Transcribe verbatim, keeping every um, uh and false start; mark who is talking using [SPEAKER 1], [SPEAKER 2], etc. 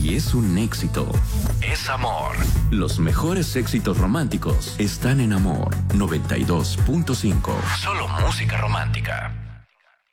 [SPEAKER 1] Si es un éxito, es amor. Los mejores éxitos románticos están en Amor noventa y dos punto cinco. Solo música romántica.